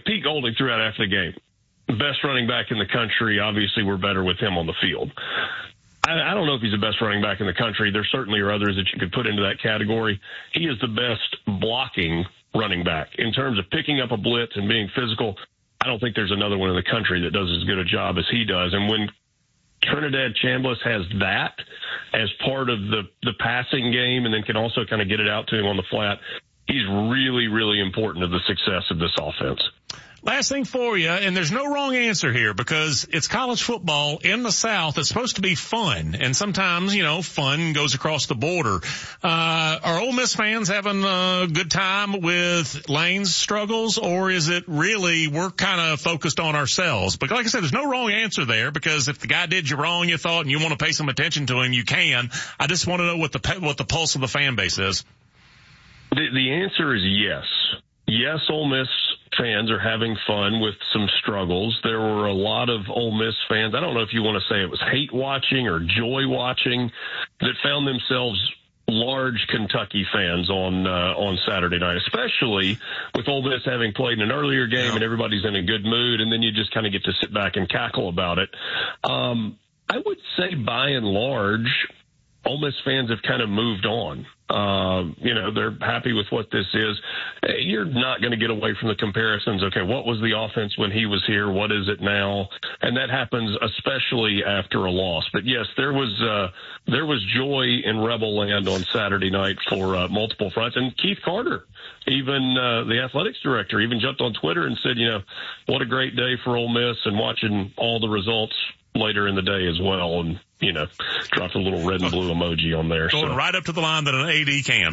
Pete Golding threw out after the game, best running back in the country. Obviously, we're better with him on the field. I don't know if he's the best running back in the country. There certainly are others that you could put into that category. He is the best blocking running back. In terms of picking up a blitz and being physical, I don't think there's another one in the country that does as good a job as he does. And when Trinidad Chambliss has that as part of the passing game and then can also kind of get it out to him on the flat, he's really, really important to the success of this offense. Last thing for you, and there's no wrong answer here because it's college football in the South. It's supposed to be fun, and sometimes, fun goes across the border. Are Ole Miss fans having a good time with Lane's struggles, or is it really we're kind of focused on ourselves? But like I said, there's no wrong answer there because if the guy did you wrong, you thought, and you want to pay some attention to him, you can. I just want to know what the pulse of the fan base is. The answer is yes. Yes, Ole Miss fans are having fun with some struggles. There were a lot of Ole Miss fans, I don't know if you want to say it was hate watching or joy watching, that found themselves large Kentucky fans on Saturday night, especially with Ole Miss having played in an earlier game and everybody's in a good mood, and then you just kind of get to sit back and cackle about it. I would say by and large, Ole Miss fans have kind of moved on. They're happy with what this is. You're not going to get away from the comparisons. Okay, what was the offense when he was here? What is it now? And that happens especially after a loss. But yes, there was joy in Rebel Land on Saturday night for multiple fronts. And Keith Carter, even the athletics director, even jumped on Twitter and said, what a great day for Ole Miss, and watching all the results later in the day as well, and dropped a little red and blue emoji on there. Going right up to the line that an AD can.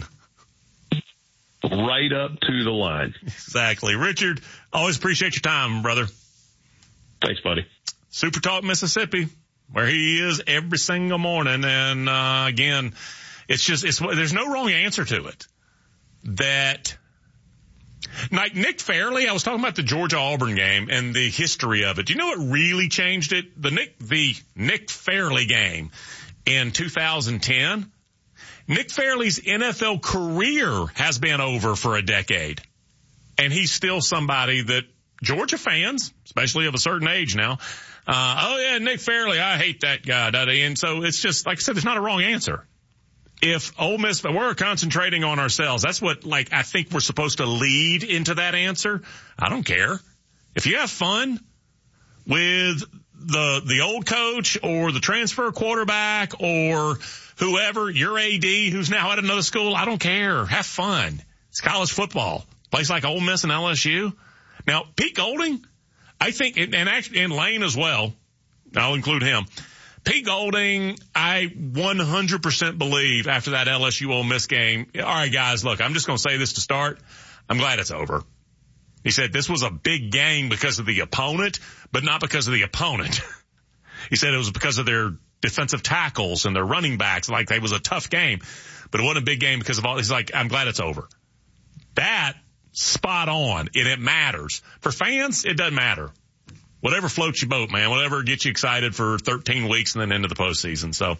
Right up to the line. Exactly. Richard, always appreciate your time, brother. Thanks, buddy. Super Talk Mississippi, where he is every single morning. And again, there's no wrong answer to it. That, like Nick Fairley, I was talking about the Georgia-Auburn game and the history of it. Do you know what really changed it? The Nick Fairley game in 2010. Nick Fairley's NFL career has been over for a decade. And he's still somebody that Georgia fans, especially of a certain age now, Nick Fairley, I hate that guy. And so it's just, like I said, there's not a wrong answer. If Ole Miss, we're concentrating on ourselves. That's what, I think we're supposed to lead into that answer. I don't care. If you have fun with the old coach or the transfer quarterback or whoever, your AD who's now at another school, I don't care. Have fun. It's college football. Place like Ole Miss and LSU. Now, Pete Golding, I think, and Lane as well, I'll include him. Pete Golding, I 100% believe after that LSU Ole Miss game, all right, guys, look, I'm just going to say this to start. I'm glad it's over. He said this was a big game because of the opponent, but not because of the opponent. He said it was because of their defensive tackles and their running backs. Like, it was a tough game, but it wasn't a big game because of all. He's like, I'm glad it's over. That spot on, and it matters. For fans, it doesn't matter. Whatever floats your boat, man. Whatever gets you excited for 13 weeks and then into the postseason. So,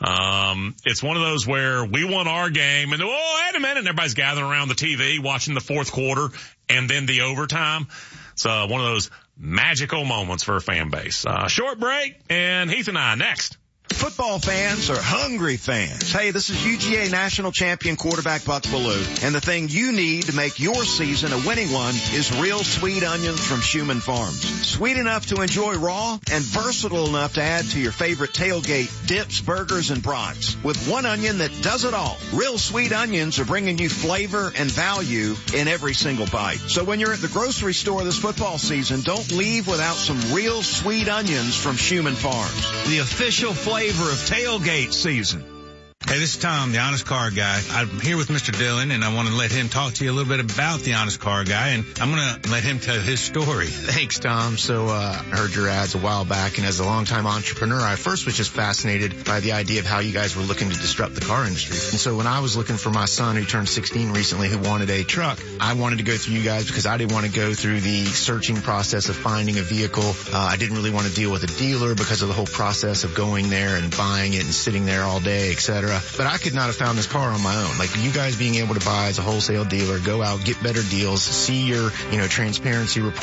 it's one of those where we won our game and, wait a minute, and everybody's gathering around the TV watching the fourth quarter and then the overtime. It's one of those magical moments for a fan base. Short break, and Heath and I next. Football fans are hungry fans. Hey, this is UGA national champion quarterback Buck Bellew, and the thing you need to make your season a winning one is real sweet onions from Schumann Farms. Sweet enough to enjoy raw and versatile enough to add to your favorite tailgate dips, burgers, and brats. With one onion that does it all. Real sweet onions are bringing you flavor and value in every single bite. So when you're at the grocery store this football season, don't leave without some real sweet onions from Schumann Farms. The official flavor of tailgate season. Hey, this is Tom, the Honest Car Guy. I'm here with Mr. Dillon, and I want to let him talk to you a little bit about the Honest Car Guy, and I'm going to let him tell his story. Thanks, Tom. So I heard your ads a while back, and as a longtime entrepreneur, I first was just fascinated by the idea of how you guys were looking to disrupt the car industry. And so when I was looking for my son who turned 16 recently who wanted a truck, I wanted to go through you guys because I didn't want to go through the searching process of finding a vehicle. I didn't really want to deal with a dealer because of the whole process of going there and buying it and sitting there all day, etc. But I could not have found this car on my own. Like you guys being able to buy as a wholesale dealer, go out, get better deals, see your, transparency report.